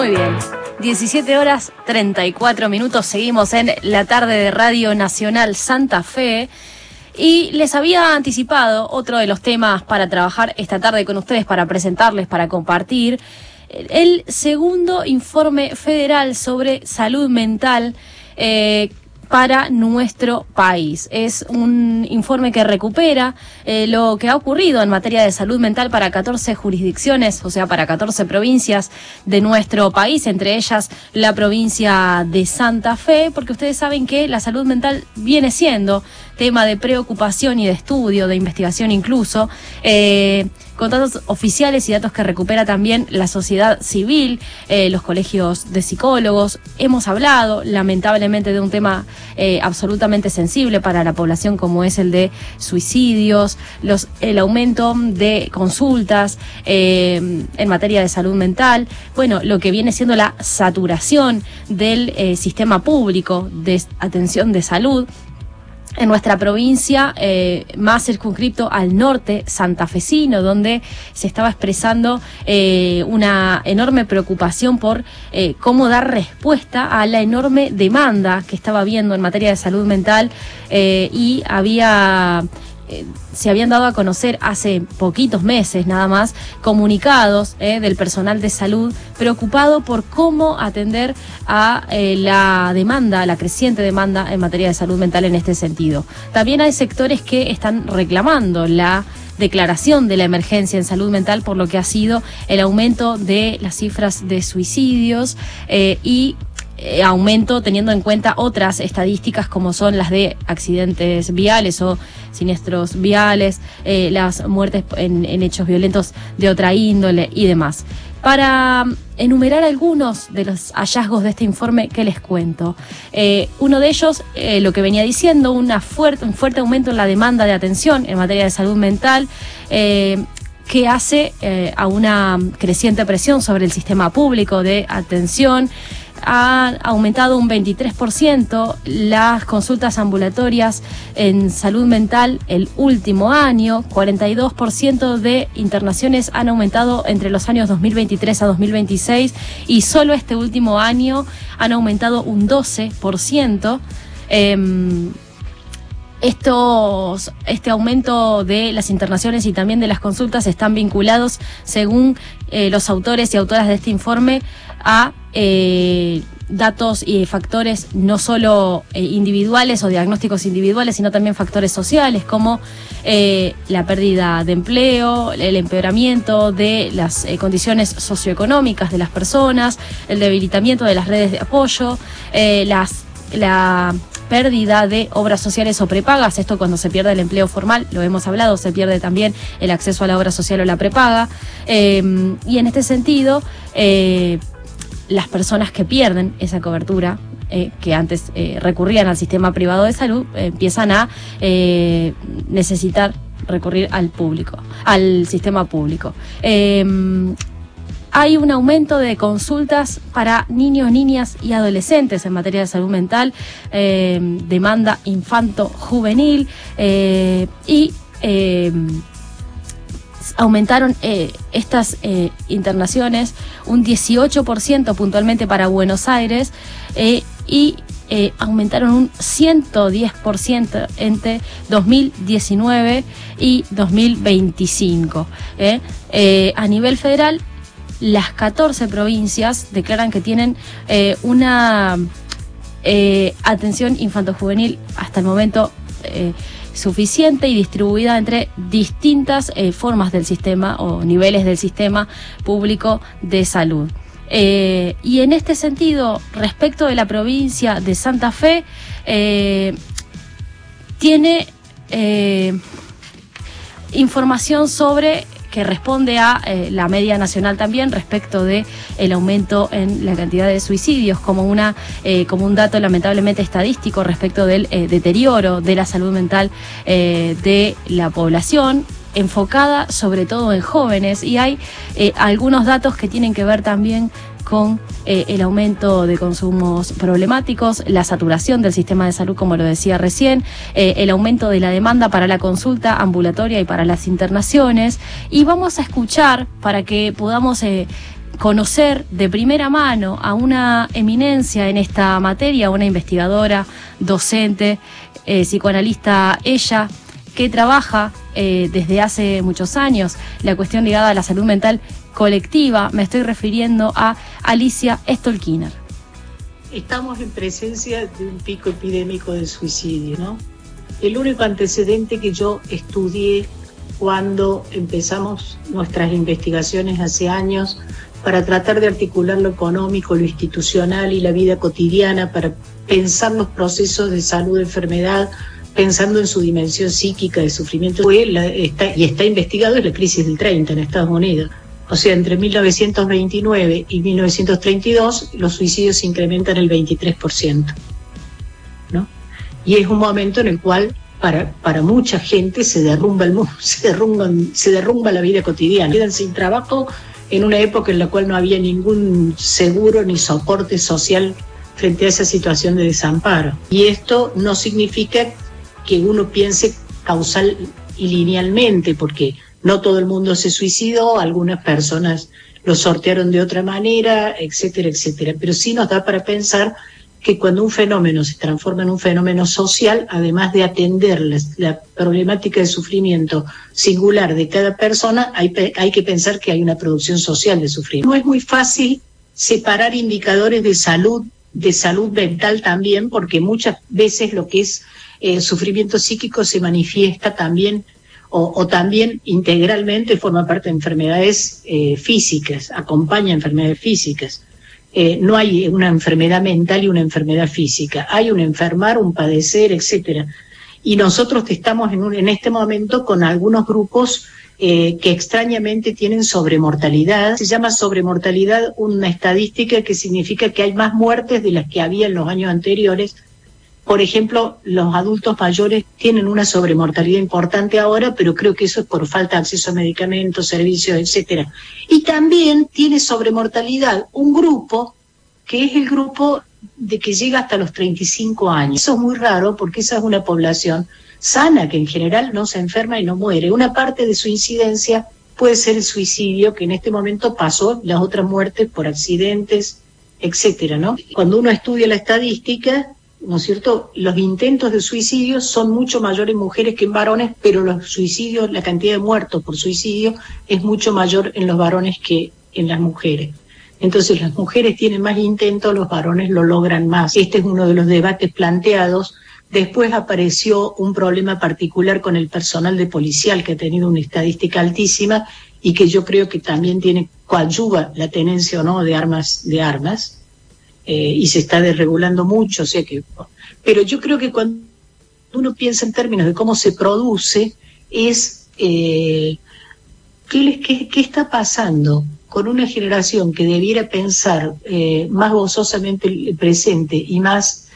Muy bien. 17 horas 34 minutos. Seguimos en la tarde de Radio Nacional Santa Fe. Y les había anticipado otro de los temas para trabajar esta tarde con ustedes, para presentarles, para compartir. El segundo informe federal sobre salud mental para nuestro país. Es un informe que recupera lo que ha ocurrido en materia de salud mental para 14 jurisdicciones, o sea, para 14 provincias de nuestro país, entre ellas la provincia de Santa Fe, porque ustedes saben que la salud mental viene siendo tema de preocupación y de estudio, de investigación incluso, con datos oficiales y datos que recupera también la sociedad civil, los colegios de psicólogos. Hemos hablado, lamentablemente, de un tema absolutamente sensible para la población, como es el de suicidios, el aumento de consultas en materia de salud mental, bueno, lo que viene siendo la saturación del sistema público de atención de salud. En nuestra provincia, más circunscripto al norte santafesino, donde se estaba expresando una enorme preocupación por cómo dar respuesta a la enorme demanda que estaba habiendo en materia de salud mental, y se habían dado a conocer hace poquitos meses nada más comunicados del personal de salud preocupado por cómo atender a la demanda, la creciente demanda en materia de salud mental en este sentido. También hay sectores que están reclamando la declaración de la emergencia en salud mental por lo que ha sido el aumento de las cifras de suicidios y aumento teniendo en cuenta otras estadísticas como son las de accidentes viales o siniestros viales, las muertes en hechos violentos de otra índole y demás. Para enumerar algunos de los hallazgos de este informe que les cuento. Uno de ellos, lo que venía diciendo, un fuerte aumento en la demanda de atención en materia de salud mental, que hace a una creciente presión sobre el sistema público de atención. Ha aumentado un 23% las consultas ambulatorias en salud mental el último año, 42% de internaciones han aumentado entre los años 2023 a 2026 y solo este último año han aumentado un 12%. Este aumento de las internaciones y también de las consultas están vinculados, según los autores y autoras de este informe, a datos y factores no solo individuales o diagnósticos individuales, sino también factores sociales como la pérdida de empleo, el empeoramiento de las condiciones socioeconómicas de las personas, el debilitamiento de las redes de apoyo, la pérdida de obras sociales o prepagas. Esto cuando se pierde el empleo formal, lo hemos hablado, se pierde también el acceso a la obra social o la prepaga, y en este sentido las personas que pierden esa cobertura, que antes recurrían al sistema privado de salud, empiezan a necesitar recurrir al sistema público. Hay un aumento de consultas para niños, niñas y adolescentes en materia de salud mental, demanda infanto-juvenil, y aumentaron estas internaciones un 18% puntualmente para Buenos Aires, y aumentaron un 110% entre 2019 y 2025. A nivel federal, las 14 provincias declaran que tienen una atención infanto-juvenil hasta el momento suficiente y distribuida entre distintas formas del sistema o niveles del sistema público de salud. Y en este sentido, respecto de la provincia de Santa Fe, tiene información sobre que responde a la media nacional también respecto de el aumento en la cantidad de suicidios como un dato lamentablemente estadístico respecto del deterioro de la salud mental de la población, enfocada sobre todo en jóvenes, y hay algunos datos que tienen que ver también con el aumento de consumos problemáticos, la saturación del sistema de salud, como lo decía recién, el aumento de la demanda para la consulta ambulatoria y para las internaciones. Y vamos a escuchar, para que podamos conocer de primera mano a una eminencia en esta materia, una investigadora, docente, psicoanalista ella, que trabaja desde hace muchos años la cuestión ligada a la salud mental colectiva. Me estoy refiriendo a Alicia Stolkiner. Estamos en presencia de un pico epidémico de suicidio, ¿no? El único antecedente que yo estudié cuando empezamos nuestras investigaciones hace años para tratar de articular lo económico, lo institucional y la vida cotidiana, para pensar los procesos de salud, de enfermedad, pensando en su dimensión psíquica de sufrimiento, está investigado, es la crisis del 30 en Estados Unidos. O sea, entre 1929 y 1932 los suicidios se incrementan el 23%, ¿no? Y es un momento en el cual para mucha gente se derrumba el mundo, se derrumba la vida cotidiana. Quedan sin trabajo en una época en la cual no había ningún seguro ni soporte social frente a esa situación de desamparo. Y esto no significa que uno piense causal y linealmente, porque no todo el mundo se suicidó, algunas personas lo sortearon de otra manera, etcétera, etcétera. Pero sí nos da para pensar que cuando un fenómeno se transforma en un fenómeno social, además de atender la problemática de sufrimiento singular de cada persona, hay que pensar que hay una producción social de sufrimiento. No es muy fácil separar indicadores de salud mental también, porque muchas veces lo que es sufrimiento psíquico se manifiesta también o también integralmente forma parte de enfermedades físicas, acompaña enfermedades físicas. No hay una enfermedad mental y una enfermedad física, hay un enfermar, un padecer, etcétera. Y nosotros estamos en este momento con algunos grupos que extrañamente tienen sobremortalidad. Se llama sobremortalidad una estadística que significa que hay más muertes de las que había en los años anteriores. Por ejemplo, los adultos mayores tienen una sobremortalidad importante ahora, pero creo que eso es por falta de acceso a medicamentos, servicios, etcétera. Y también tiene sobremortalidad un grupo que es el grupo de que llega hasta los 35 años. Eso es muy raro porque esa es una población sana que en general no se enferma y no muere. Una parte de su incidencia puede ser el suicidio, que en este momento pasó, las otras muertes por accidentes, etcétera, ¿no? Cuando uno estudia la estadística, ¿no es cierto?, los intentos de suicidio son mucho mayores en mujeres que en varones, pero los suicidios, la cantidad de muertos por suicidio es mucho mayor en los varones que en las mujeres. Entonces las mujeres tienen más intentos, los varones lo logran más. Este es uno de los debates planteados. Después apareció un problema particular con el personal de policial, que ha tenido una estadística altísima y que yo creo que también coadyuva la tenencia o no de armas, y se está desregulando mucho, o sea que, pero yo creo que cuando uno piensa en términos de cómo se produce, es ¿qué está pasando con una generación que debiera pensar más gozosamente el presente y más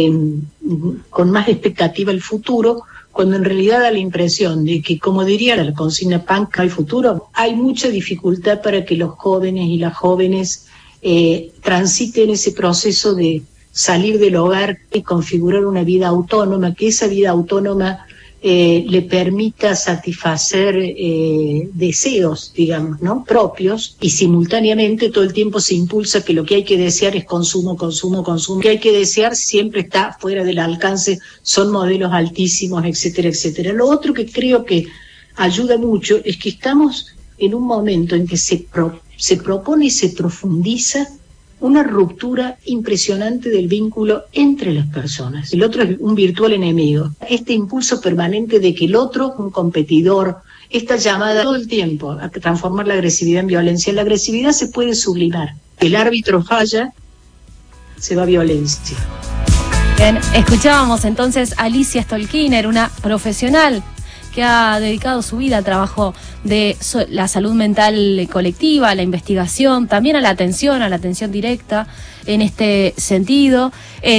con más expectativa el futuro, cuando en realidad da la impresión de que, como diría la consigna punk, no hay futuro? Hay mucha dificultad para que los jóvenes y las jóvenes transiten ese proceso de salir del hogar y configurar una vida autónoma, que esa vida autónoma le permita satisfacer deseos, digamos, ¿no?, propios, y simultáneamente todo el tiempo se impulsa que lo que hay que desear es consumo. Lo que hay que desear siempre está fuera del alcance, son modelos altísimos, etcétera, etcétera. Lo otro que creo que ayuda mucho es que estamos en un momento en que se propone y se profundiza una ruptura impresionante del vínculo entre las personas. El otro es un virtual enemigo. Este impulso permanente de que el otro es un competidor, esta llamada todo el tiempo a transformar la agresividad en violencia. La agresividad se puede sublimar. El árbitro falla, se va a violencia. Bien, escuchábamos entonces a Alicia Stolkiner, una profesional que ha dedicado su vida al trabajo de la salud mental colectiva, a la investigación, también a la atención directa en este sentido.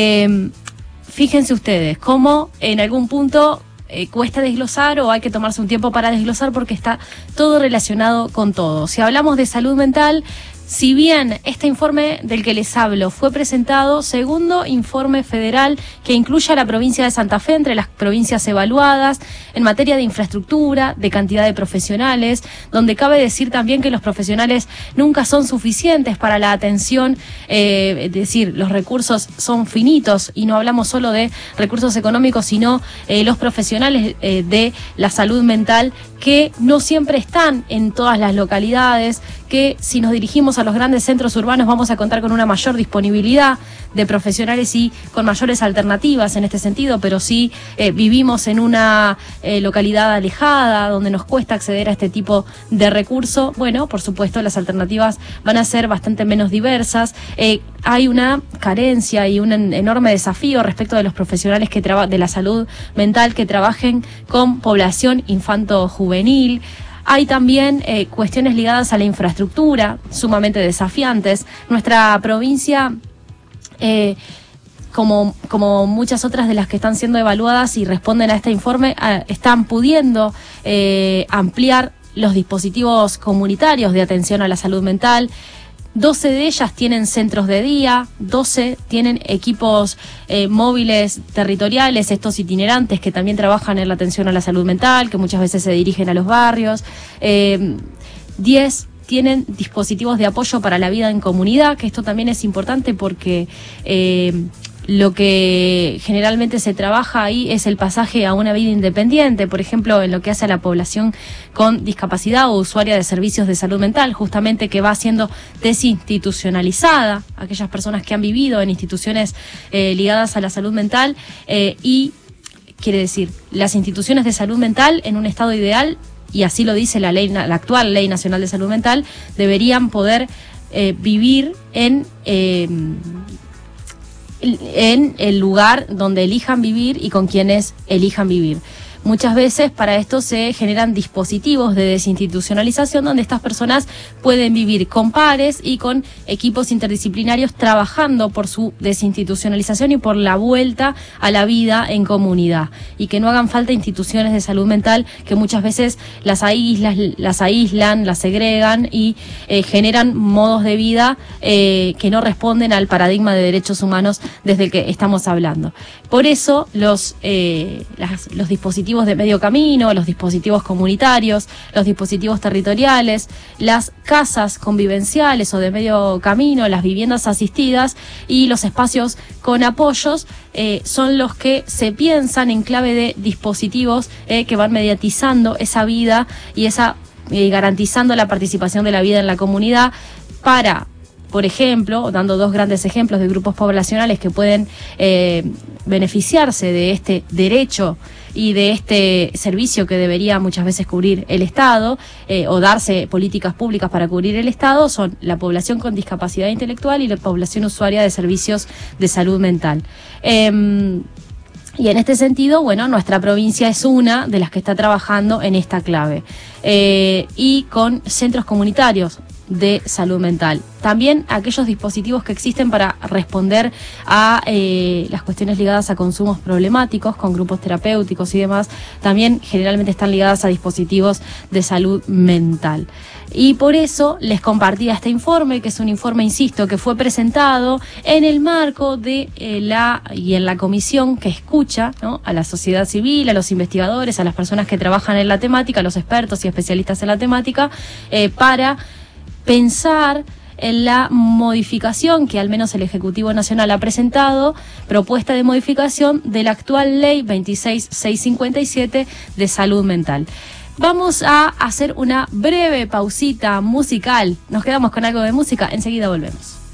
Fíjense ustedes cómo en algún punto cuesta desglosar o hay que tomarse un tiempo para desglosar porque está todo relacionado con todo. Si hablamos de salud mental, Si bien este informe del que les hablo fue presentado, segundo informe federal que incluye a la provincia de Santa Fe entre las provincias evaluadas en materia de infraestructura, de cantidad de profesionales, donde cabe decir también que los profesionales nunca son suficientes para la atención, es decir, los recursos son finitos y no hablamos solo de recursos económicos, sino los profesionales de la salud mental que no siempre están en todas las localidades, que si nos dirigimos a los grandes centros urbanos vamos a contar con una mayor disponibilidad de profesionales y con mayores alternativas en este sentido, pero si vivimos en una localidad alejada donde nos cuesta acceder a este tipo de recurso, bueno, por supuesto las alternativas van a ser bastante menos diversas. Hay una carencia y un enorme desafío respecto de los profesionales de la salud mental que trabajen con población infanto-juvenil. Hay también cuestiones ligadas a la infraestructura, sumamente desafiantes. Nuestra provincia, como muchas otras de las que están siendo evaluadas y responden a este informe, están pudiendo ampliar los dispositivos comunitarios de atención a la salud mental. 12 de ellas tienen centros de día, 12 tienen equipos móviles territoriales, estos itinerantes que también trabajan en la atención a la salud mental, que muchas veces se dirigen a los barrios. 10 tienen dispositivos de apoyo para la vida en comunidad, que esto también es importante porque lo que generalmente se trabaja ahí es el pasaje a una vida independiente, por ejemplo, en lo que hace a la población con discapacidad o usuaria de servicios de salud mental, justamente que va siendo desinstitucionalizada, aquellas personas que han vivido en instituciones ligadas a la salud mental y quiere decir, las instituciones de salud mental en un estado ideal, y así lo dice la actual Ley Nacional de Salud Mental, deberían poder vivir en el lugar donde elijan vivir y con quienes elijan vivir. Muchas veces para esto se generan dispositivos de desinstitucionalización donde estas personas pueden vivir con pares y con equipos interdisciplinarios trabajando por su desinstitucionalización y por la vuelta a la vida en comunidad, y que no hagan falta instituciones de salud mental que muchas veces las aíslan, las segregan y generan modos de vida que no responden al paradigma de derechos humanos desde el que estamos hablando. Por eso los dispositivos de medio camino, los dispositivos comunitarios, los dispositivos territoriales, las casas convivenciales o de medio camino, las viviendas asistidas y los espacios con apoyos son los que se piensan en clave de dispositivos que van mediatizando esa vida y garantizando la participación de la vida en la comunidad para, por ejemplo, dando dos grandes ejemplos de grupos poblacionales que pueden beneficiarse de este derecho y de este servicio que debería muchas veces cubrir el Estado o darse políticas públicas para cubrir el Estado, son la población con discapacidad intelectual y la población usuaria de servicios de salud mental. Y en este sentido, bueno, nuestra provincia es una de las que está trabajando en esta clave y con centros comunitarios de salud mental. También aquellos dispositivos que existen para responder a las cuestiones ligadas a consumos problemáticos con grupos terapéuticos y demás, también generalmente están ligadas a dispositivos de salud mental. Y por eso les compartía este informe, que es un informe, insisto, que fue presentado en el marco de en la comisión que escucha, ¿no?, a la sociedad civil, a los investigadores, a las personas que trabajan en la temática, a los expertos y especialistas en la temática, para pensar en la modificación que al menos el Ejecutivo Nacional ha presentado, propuesta de modificación de la actual Ley 26657 de salud mental. Vamos a hacer una breve pausita musical. Nos quedamos con algo de música, enseguida volvemos.